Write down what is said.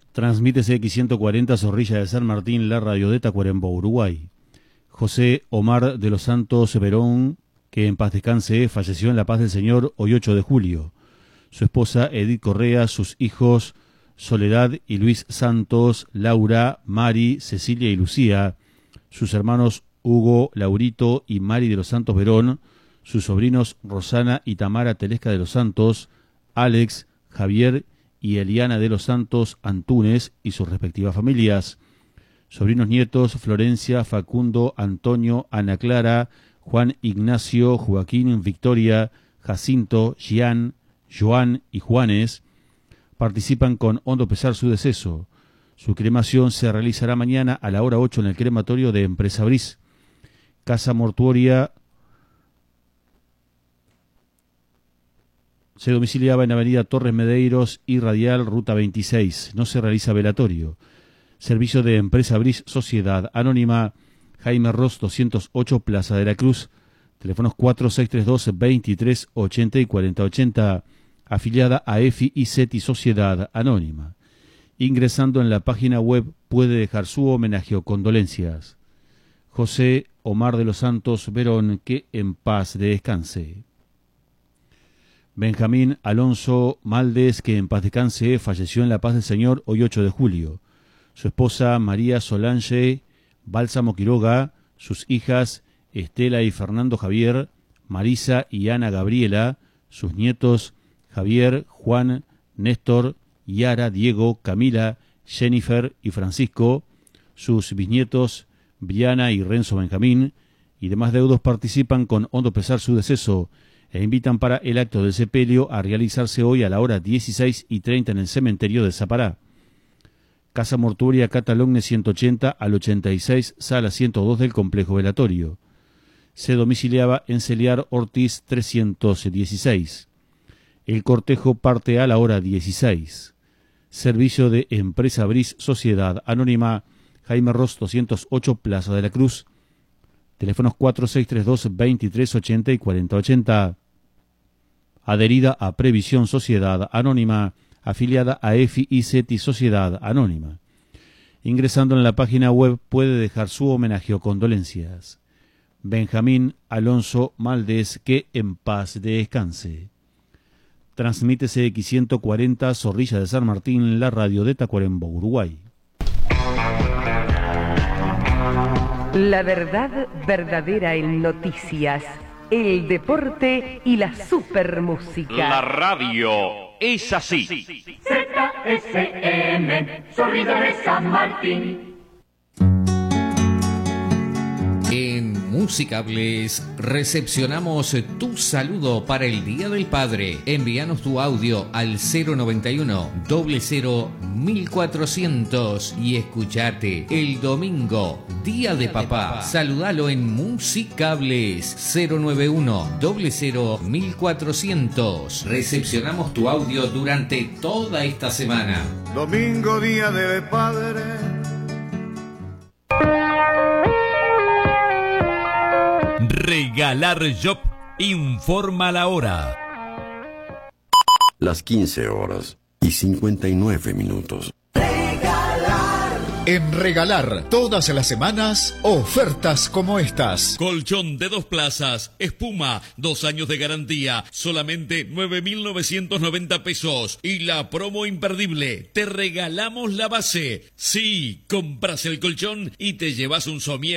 Transmite CX140 Zorrilla de San Martín, la radio de Tacuarembó, Uruguay. José Omar de los Santos Verón, que en paz descanse, falleció en la paz del Señor hoy 8 de julio. Su esposa Edith Correa, sus hijos Soledad y Luis Santos, Laura, Mari, Cecilia y Lucía, sus hermanos Hugo, Laurito y Mari de los Santos Verón, sus sobrinos Rosana y Tamara Telesca de los Santos, Alex, Javier y Eliana de los Santos Antúnez y sus respectivas familias, sobrinos nietos Florencia, Facundo, Antonio, Ana Clara, Juan Ignacio, Joaquín, Victoria, Jacinto, Gian, Joan y Juanes, participan con hondo pesar su deceso. Su cremación se realizará mañana a la hora 8 en el crematorio de Empresa Bris. Casa mortuoria se domiciliaba en Avenida Torres Medeiros y Radial, Ruta 26. No se realiza velatorio. Servicio de Empresa Bris Sociedad Anónima, Jaime Ross 208, Plaza de la Cruz. Teléfonos 4632-2380 y 4080. Afiliada a EFI y CETI Sociedad Anónima. Ingresando en la página web puede dejar su homenaje o condolencias. José Omar de los Santos Verón, que en paz descanse. Benjamín Alonso Maldes, que en paz descanse, falleció en la paz del Señor hoy 8 de julio. Su esposa María Solange Bálsamo Quiroga, sus hijas Estela y Fernando Javier, Marisa y Ana Gabriela, sus nietos Javier, Juan, Néstor, Yara, Diego, Camila, Jennifer y Francisco, sus bisnietos Briana y Renzo Benjamín, y demás deudos participan con hondo pesar su deceso e invitan para el acto del sepelio a realizarse hoy a la hora 16:30 en el cementerio de Zapará. Casa mortuoria Catalogne 180 al 86, sala 102 del complejo velatorio. Se domiciliaba en Celiar Ortiz 316. El cortejo parte a la hora 16. Servicio de Empresa Bris Sociedad Anónima, Jaime Ross 208, Plaza de la Cruz. Teléfonos 4632-2380 y 4080. Adherida a Previsión Sociedad Anónima, afiliada a EFI y CETI Sociedad Anónima. Ingresando en la página web puede dejar su homenaje o condolencias. Benjamín Alonso Maldes, que en paz descanse. Transmite CX140 Zorrilla de San Martín, la radio de Tacuarembó, Uruguay. La verdad verdadera en noticias, el deporte y la supermúsica. La radio es así. ZSM, Zorrilla de San Martín. En Musicables recepcionamos tu saludo para el Día del Padre. Envíanos tu audio al 091 00 1400 y escuchate el domingo, Día de Papá. Saludalo en Musicables 091 00 1400. Recepcionamos tu audio durante toda esta semana. Domingo, Día del Padre. Regalar Job informa la hora. Las 15:59. En Regalar, todas las semanas, ofertas como estas. Colchón de 2 plazas, espuma, 2 años de garantía, solamente 9.990 pesos. Y la promo imperdible, te regalamos la base. Sí, compras el colchón y te llevas un somier